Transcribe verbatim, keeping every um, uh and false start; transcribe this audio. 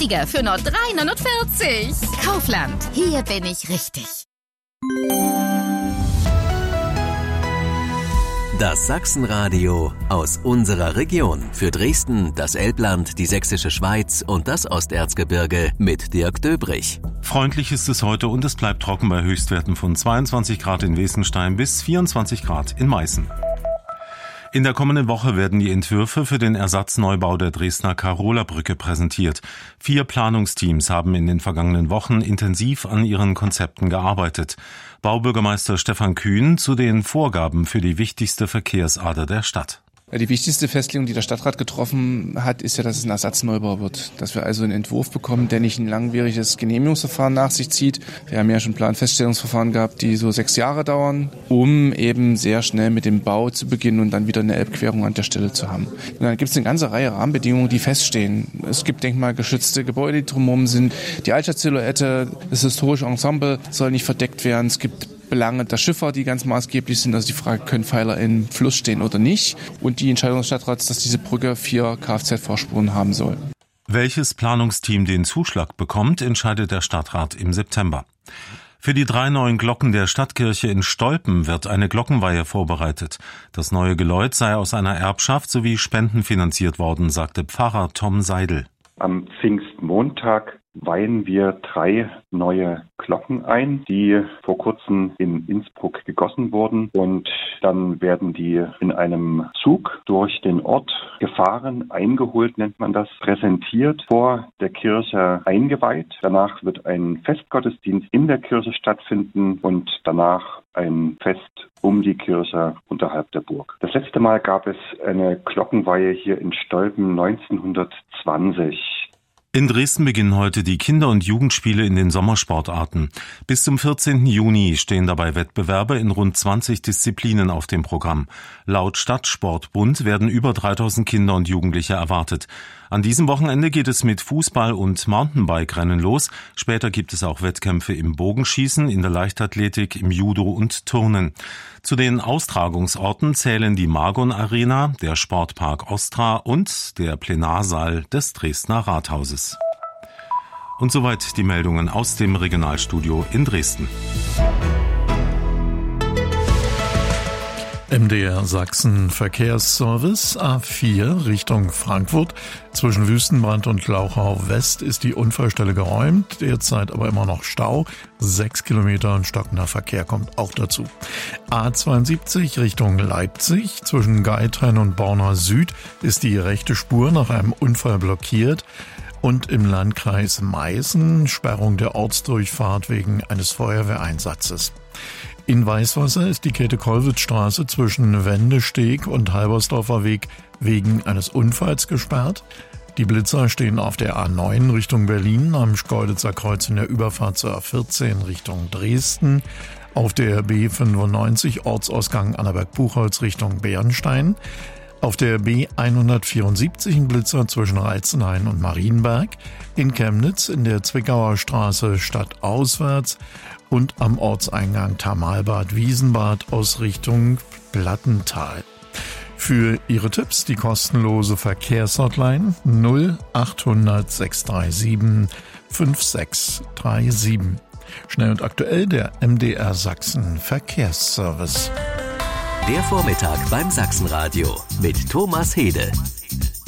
günstiger für nur drei neunundvierzig. Kaufland, hier bin ich richtig. Das Sachsenradio aus unserer Region. Für Dresden, das Elbland, die Sächsische Schweiz und das Osterzgebirge mit Dirk Döbrich. Freundlich ist es heute und es bleibt trocken bei Höchstwerten von zweiundzwanzig Grad in Wesenstein bis vierundzwanzig Grad in Meißen. In der kommenden Woche werden die Entwürfe für den Ersatzneubau der Dresdner Karola-Brücke präsentiert. Vier Planungsteams haben in den vergangenen Wochen intensiv an ihren Konzepten gearbeitet. Baubürgermeister Stefan Kühn zu den Vorgaben für die wichtigste Verkehrsader der Stadt. Die wichtigste Festlegung, die der Stadtrat getroffen hat, ist ja, dass es ein Ersatzneubau wird. Dass wir also einen Entwurf bekommen, der nicht ein langwieriges Genehmigungsverfahren nach sich zieht. Wir haben ja schon Planfeststellungsverfahren gehabt, die so sechs Jahre dauern, um eben sehr schnell mit dem Bau zu beginnen und dann wieder eine Elbquerung an der Stelle zu haben. Und dann gibt es eine ganze Reihe Rahmenbedingungen, die feststehen. Es gibt denkmalgeschützte Gebäude, die drumherum sind. Die Altstadtsilhouette, das historische Ensemble soll nicht verdeckt werden. Es gibt Belange der Schifffahrt, die ganz maßgeblich sind. Also die Frage, können Pfeiler im Fluss stehen oder nicht? Und die Entscheidung des Stadtrats, dass diese Brücke vier Kfz-Fahrspuren haben soll. Welches Planungsteam den Zuschlag bekommt, entscheidet der Stadtrat im September. Für die drei neuen Glocken der Stadtkirche in Stolpen wird eine Glockenweihe vorbereitet. Das neue Geläut sei aus einer Erbschaft sowie Spenden finanziert worden, sagte Pfarrer Tom Seidel. Am Pfingstmontag weihen wir drei neue Glocken ein, die vor kurzem in Innsbruck gegossen wurden, und dann werden die in einem Zug durch den Ort gefahren, eingeholt nennt man das, präsentiert, vor der Kirche eingeweiht. Danach wird ein Festgottesdienst in der Kirche stattfinden und danach ein Fest um die Kirche unterhalb der Burg. Das letzte Mal gab es eine Glockenweihe hier in Stolpen neunzehnhundertzwanzig. In Dresden beginnen heute die Kinder- und Jugendspiele in den Sommersportarten. Bis zum vierzehnten Juni stehen dabei Wettbewerbe in rund zwanzig Disziplinen auf dem Programm. Laut Stadtsportbund werden über dreitausend Kinder und Jugendliche erwartet. An diesem Wochenende geht es mit Fußball- und Mountainbike-Rennen los. Später gibt es auch Wettkämpfe im Bogenschießen, in der Leichtathletik, im Judo und Turnen. Zu den Austragungsorten zählen die Margon Arena, der Sportpark Ostra und der Plenarsaal des Dresdner Rathauses. Und soweit die Meldungen aus dem Regionalstudio in Dresden. M D R Sachsen Verkehrsservice A vier Richtung Frankfurt. Zwischen Wüstenbrand und Glauchau West ist die Unfallstelle geräumt, derzeit aber immer noch Stau. Sechs Kilometer und stockender Verkehr kommt auch dazu. A zweiundsiebzig Richtung Leipzig. Zwischen Geithain und Borna Süd ist die rechte Spur nach einem Unfall blockiert. Und im Landkreis Meißen Sperrung der Ortsdurchfahrt wegen eines Feuerwehreinsatzes. In Weißwasser ist die Käthe-Kollwitz-Straße zwischen Wendesteg und Halbersdorfer Weg wegen eines Unfalls gesperrt. Die Blitzer stehen auf der A neun Richtung Berlin, am Schkeuditzer Kreuz in der Überfahrt zur A vierzehn Richtung Dresden, auf der B fünfundneunzig Ortsausgang Annaberg-Buchholz Richtung Bernstein, auf der B hundertvierundsiebzig ein Blitzer zwischen Reizenhain und Marienberg, in Chemnitz in der Zwickauer Straße stadtauswärts und am Ortseingang Thermalbad-Wiesenbad aus Richtung Plattental. Für Ihre Tipps die kostenlose Verkehrshotline null achthundert sechshundertsiebenunddreißig fünfundsiebzig. Schnell und aktuell der M D R Sachsen Verkehrsservice. Der Vormittag beim Sachsenradio mit Thomas Hede.